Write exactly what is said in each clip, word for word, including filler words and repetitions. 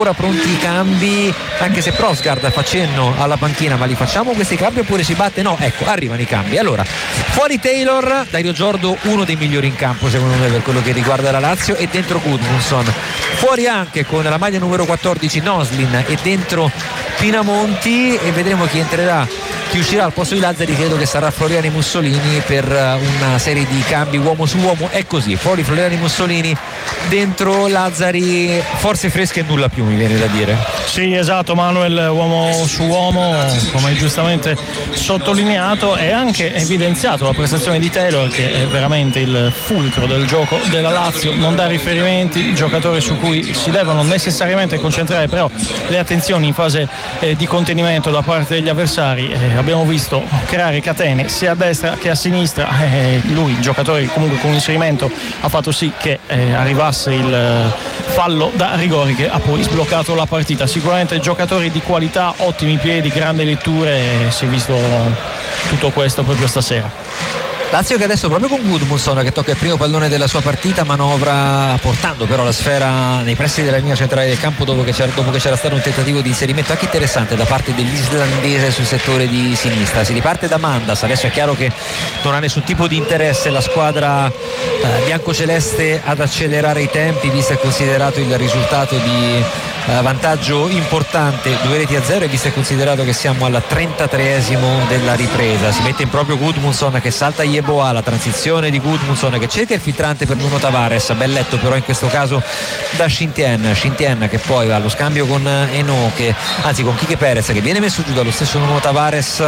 ora pronti i cambi, anche se Prosgard fa cenno alla panchina, ma li facciamo questi cambi oppure si batte? No, ecco, arrivano i cambi. Allora, fuori Taylor, Dario Giordo uno dei migliori in campo secondo me per quello che riguarda la Lazio, e dentro Gudmundsson. Fuori anche con la maglia numero quattordici Noslin e dentro Pinamonti, e vedremo chi entrerà, chi uscirà al posto di Lazzari. Credo che sarà Floriani Mussolini per una serie di cambi uomo su uomo. È così, fuori Floriani Mussolini, dentro Lazzari, forze fresche e nulla più, mi viene da dire. Sì, esatto Manuel, uomo su uomo, come giustamente sottolineato, e anche evidenziato la prestazione di Taylor, che è veramente il fulcro del gioco della Lazio, non dà riferimenti, giocatore su cui si devono necessariamente concentrare però le attenzioni in fase eh, di contenimento da parte degli avversari. Eh, abbiamo visto creare catene sia a destra che a sinistra, eh, lui, giocatore comunque con inserimento, ha fatto sì che eh, arrivasse il eh, fallo da rigori che ha poi sbloccato la partita. Sicuramente giocatori di qualità, ottimi piedi, grandi letture, e si è visto tutto questo proprio stasera. Lazio che adesso proprio con Gudmundsson, che tocca il primo pallone della sua partita, manovra portando però la sfera nei pressi della linea centrale del campo dopo che c'era, dopo che c'era stato un tentativo di inserimento anche interessante da parte dell'islandese sul settore di sinistra. Si riparte da Mandas, adesso è chiaro che non ha nessun tipo di interesse la squadra eh, biancoceleste ad accelerare i tempi, visto e considerato il risultato di eh, vantaggio importante, due reti a zero, e visto e considerato che siamo al trentatreesimo della ripresa. Si mette in proprio Gudmundsson che salta Yeboah, la transizione di Gudmundsson che cerca il filtrante per Nuno Tavares, bel letto però in questo caso da Shintian Shintian che poi va allo scambio con Eno, che, anzi con Quique Perez, che viene messo giù dallo stesso Nuno Tavares,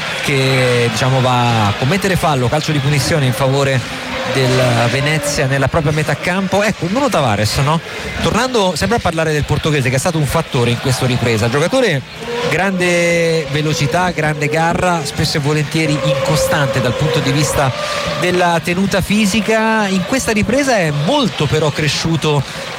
che diciamo va a commettere fallo, calcio di punizione in favore del Venezia nella propria metà campo. Ecco, Nuno Tavares, no? Tornando sempre a parlare del portoghese, che è stato un fattore in questa ripresa, giocatore grande velocità, grande garra, spesso e volentieri incostante dal punto di vista della tenuta fisica. In questa ripresa è molto però cresciuto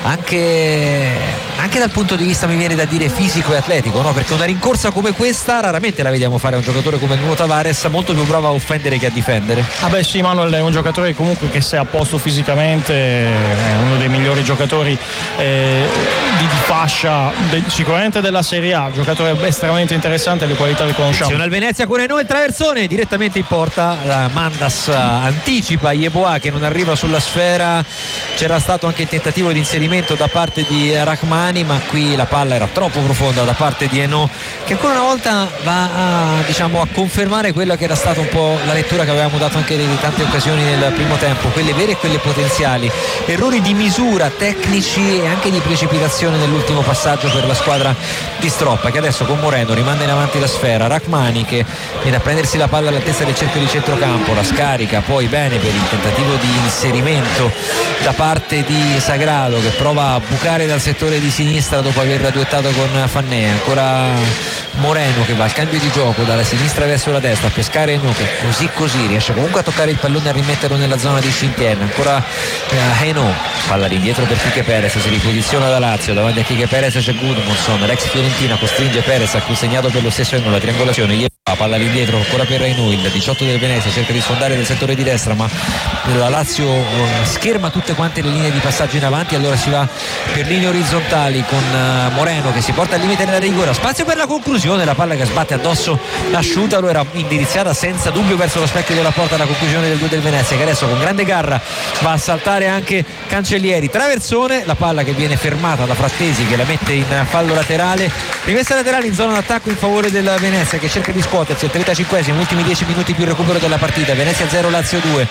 anche, anche dal punto di vista, mi viene da dire, fisico e atletico, no? Perché una rincorsa come questa raramente la vediamo fare a un giocatore come Nuno Tavares, molto più bravo a offendere che a difendere. Ah beh sì, Manuel è un giocatore comunque che, se a posto fisicamente, è uno dei migliori giocatori eh, di, di fascia de, sicuramente della Serie A, giocatore estremamente interessante, le qualità le conosciamo. Attenzione al Venezia con Eno, il traversone direttamente in porta, la Mandas anticipa Yeboah che non arriva sulla sfera. C'era stato anche il tentativo di inserimento da parte di Rahmani, ma qui la palla era troppo profonda da parte di Eno, che ancora una volta va a, diciamo, a confermare quella che era stata un po' la lettura che avevamo dato anche in tante occasioni nel primo tempo, quelle vere e quelle potenziali, errori di misura tecnici e anche di precipitazione nell'ultimo passaggio per la squadra di Stroppa, che adesso con Moreno rimanda in avanti la sfera. Rahmani che viene a prendersi la palla all'altezza del cerchio di centrocampo, la scarica poi bene per il tentativo di inserimento da parte di Sagrado, che prova a bucare dal settore di sinistra dopo aver duettato con Fanné. Ancora Moreno che va al cambio di gioco dalla sinistra verso la destra a pescare Eno, che così così riesce comunque a toccare il pallone e a rimetterlo nella zona di Shintian. Ancora eh, Eno, palla indietro per Quique Perez, si riposiziona da Lazio, davanti a Quique Perez c'è Gudmundsson, l'ex Fiorentina costringe Perez a cui segnato per lo stesso Eno, la triangolazione, palla all'indietro ancora per Eno, il diciotto del Venezia cerca di sfondare del settore di destra, ma la Lazio eh, scherma tutte quante le linee di passaggio in avanti, allora si va per linee orizzontali con eh, Moreno che si porta al limite nella rigore, spazio per la conclusione, la palla che sbatte addosso l'asciuta, lo era indirizzata senza dubbio verso lo specchio della porta, la conclusione del due del Venezia, che adesso con grande garra va a saltare anche Cancellieri, traversone, la palla che viene fermata da Frattesi che la mette in fallo laterale, rimessa laterale in zona d'attacco in favore del Venezia che cerca di scuotersi. Al trentacinquesimo, ultimi dieci minuti più recupero della partita, Venezia zero Lazio due,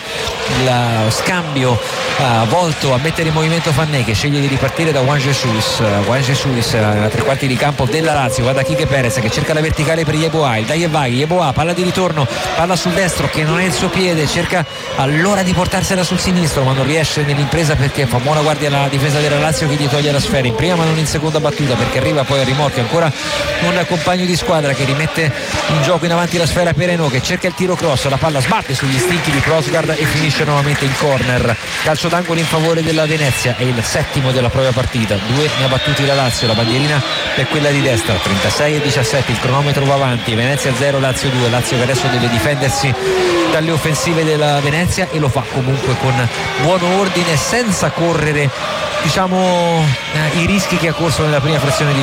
lo scambio uh, volto a mettere in movimento Fanné che sceglie di ripartire da Juan Jesus, uh, Juan Jesus uh, a tre quarti di campo della Lazio, va da Quique Perez che cerca la verticale per Yeboah, il dai e vai, Yeboah palla di ritorno, palla sul destro che non è il suo piede, cerca allora di portarsela sul sinistro ma non riesce nell'impresa perché fa buona guardia alla difesa della Lazio che gli toglie la sfera in prima ma non in seconda battuta, perché arriva poi a rimorchio ancora un compagno di squadra che rimette in gioco gioco in avanti la sfera per Eno che cerca il tiro cross, la palla sbatte sugli stinchi di Prosgard e finisce nuovamente in corner. Calcio d'angolo in favore della Venezia, è il settimo della propria partita, due ne ha battuti la Lazio, la bandierina è quella di destra. Trentasei e diciassette, il cronometro va avanti, Venezia zero, Lazio due. Lazio che adesso deve difendersi dalle offensive della Venezia e lo fa comunque con buon ordine, senza correre diciamo eh, i rischi che ha corso nella prima frazione di